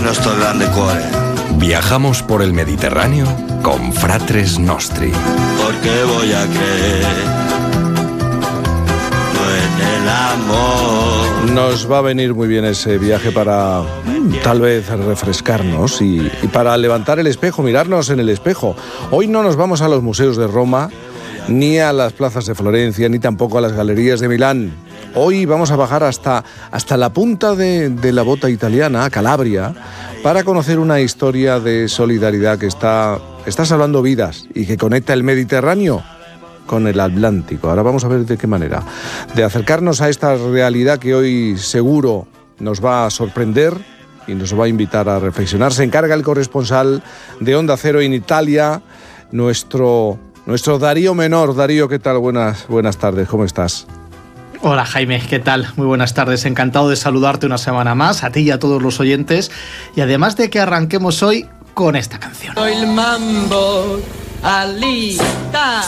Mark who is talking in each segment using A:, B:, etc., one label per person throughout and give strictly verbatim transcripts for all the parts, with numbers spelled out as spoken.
A: nostro grande cuore.
B: Viajamos por el Mediterráneo con Fratres Nostri.
A: Porque voy a creer no en el amor.
C: Nos va a venir muy bien ese viaje para tal vez refrescarnos y, y para levantar el espejo, mirarnos en el espejo. Hoy no nos vamos a los museos de Roma, ni a las plazas de Florencia, ni tampoco a las galerías de Milán. Hoy vamos a bajar hasta, hasta la punta de, de la bota italiana, Calabria, para conocer una historia de solidaridad que está, está salvando vidas y que conecta el Mediterráneo con el Atlántico. Ahora vamos a ver de qué manera. De acercarnos a esta realidad que hoy seguro nos va a sorprender y nos va a invitar a reflexionar. Se encarga el corresponsal de Onda Cero en Italia, nuestro, nuestro Darío Menor. Darío, ¿qué tal? Buenas, buenas tardes, ¿cómo estás?
D: Hola Jaime, ¿qué tal? Muy buenas tardes, encantado de saludarte una semana más, a ti y a todos los oyentes, y además de que arranquemos hoy con esta canción.
E: El mambo all'italiano,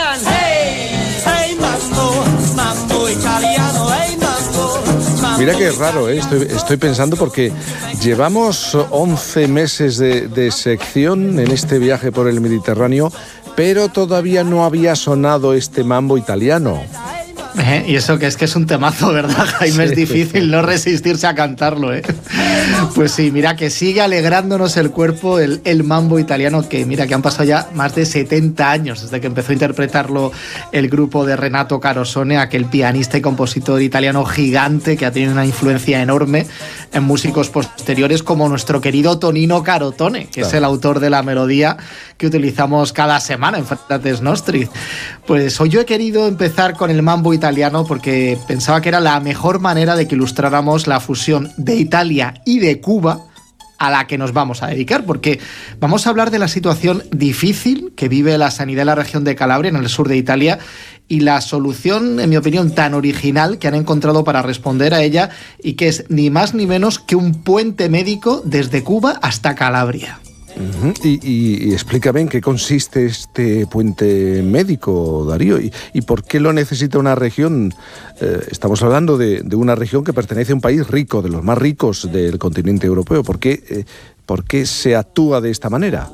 E: hey, hey mambo, mambo italiano, hey mambo, mambo.
C: Mira que es raro, ¿eh? estoy, estoy pensando porque llevamos once meses de, de sección en este viaje por el Mediterráneo, pero todavía no había sonado este mambo italiano.
D: ¿Eh? Y eso que es que es un temazo, ¿verdad, Jaime? Sí. Es difícil no resistirse a cantarlo, ¿eh? Pues sí, mira que sigue alegrándonos el cuerpo el, el mambo italiano, que mira que han pasado ya más de setenta años desde que empezó a interpretarlo el grupo de Renato Carosone, aquel pianista y compositor italiano gigante que ha tenido una influencia enorme en músicos posteriores como nuestro querido Tonino Carotone, que claro. es el autor de la melodía que utilizamos cada semana en Fratres Nostri. Pues hoy yo he querido empezar con el mambo italiano porque pensaba que era la mejor manera de que ilustráramos la fusión de Italia y de Cuba a la que nos vamos a dedicar, porque vamos a hablar de la situación difícil que vive la sanidad en la región de Calabria, en el sur de Italia, y la solución, en mi opinión, tan original que han encontrado para responder a ella, y que es ni más ni menos que un puente médico desde Cuba hasta Calabria.
C: Uh-huh. Y, y, y explícame en qué consiste este puente médico, Darío, y, y por qué lo necesita una región. Eh, estamos hablando de, de una región que pertenece a un país rico, de los más ricos del continente europeo. ¿Por qué, eh, por qué se actúa de esta manera?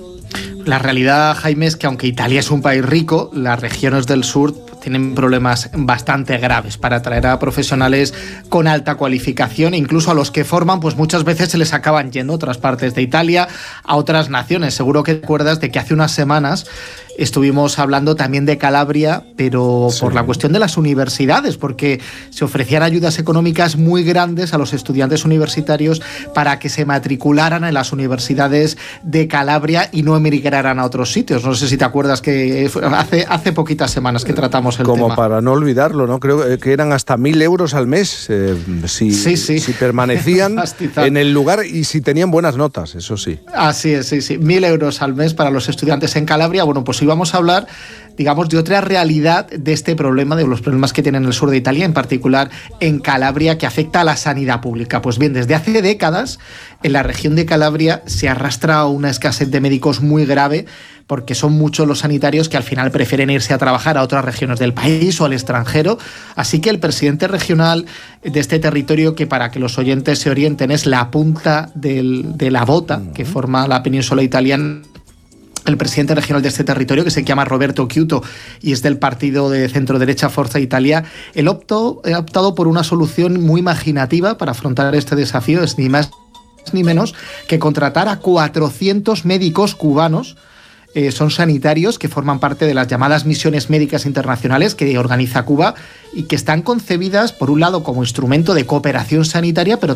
D: La realidad, Jaime, es que aunque Italia es un país rico, las regiones del sur tienen problemas bastante graves para atraer a profesionales con alta cualificación, e incluso a los que forman, pues muchas veces se les acaban yendo a otras partes de Italia, a otras naciones. Seguro que te acuerdas de que hace unas semanas estuvimos hablando también de Calabria, pero sí. por la cuestión de las universidades, porque se ofrecían ayudas económicas muy grandes a los estudiantes universitarios para que se matricularan en las universidades de Calabria y no emigraran a otros sitios. No sé si te acuerdas que hace, hace poquitas semanas que tratamos el
C: Como
D: tema.
C: Para no olvidarlo, ¿no? Creo que eran hasta mil euros al mes eh, si,
D: sí, sí.
C: si permanecían en el lugar y si tenían buenas notas, eso sí.
D: Así es, sí, sí. Mil euros al mes para los estudiantes en Calabria. Bueno, pues hoy vamos a hablar, digamos, de otra realidad de este problema, de los problemas que tiene en el sur de Italia, en particular en Calabria, que afecta a la sanidad pública. Pues bien, desde hace décadas en la región de Calabria se arrastra una escasez de médicos muy grave, porque son muchos los sanitarios que al final prefieren irse a trabajar a otras regiones del país o al extranjero. Así que el presidente regional de este territorio, que para que los oyentes se orienten es la punta del, de la bota que forma la península italiana, el presidente regional de este territorio, que se llama Roberto Chiuto y es del partido de centro-derecha Forza Italia, él optó, ha optado por una solución muy imaginativa para afrontar este desafío. Es ni más ni menos que contratar a cuatrocientos médicos cubanos. Eh, son sanitarios que forman parte de las llamadas misiones médicas internacionales que organiza Cuba y que están concebidas, por un lado, como instrumento de cooperación sanitaria, pero